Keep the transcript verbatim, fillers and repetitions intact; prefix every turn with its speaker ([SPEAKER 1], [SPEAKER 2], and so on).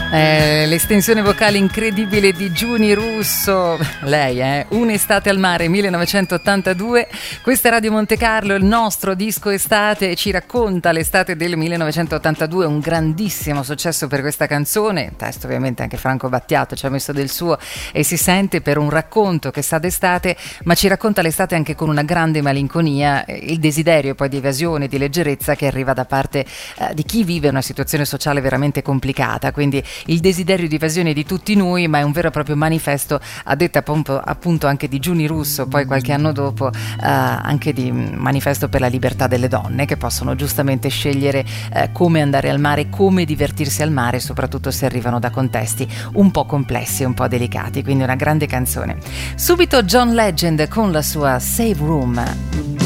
[SPEAKER 1] Eh, l'estensione vocale incredibile di Giuni Russo, lei è eh? Un'estate al mare millenovecentottantadue. Questa è Radio Monte Carlo, il nostro disco estate ci racconta l'estate del millenovecentottantadue, un grandissimo successo per questa canzone, testo ovviamente anche Franco Battiato ci ha messo del suo e si sente per un racconto che sa d'estate, ma ci racconta l'estate anche con una grande malinconia, il desiderio poi di evasione, di leggerezza che arriva da parte eh, di chi vive una situazione sociale veramente complicata, quindi il desiderio di evasione di tutti noi, ma è un vero e proprio manifesto, a detta appunto, appunto anche di Giuni Russo, poi qualche anno dopo eh, anche di manifesto per la libertà delle donne che possono giustamente scegliere eh, come andare al mare, come divertirsi al mare, soprattutto se arrivano da contesti un po' complessi, un po' delicati, quindi una grande canzone. Subito John Legend con la sua Save Room.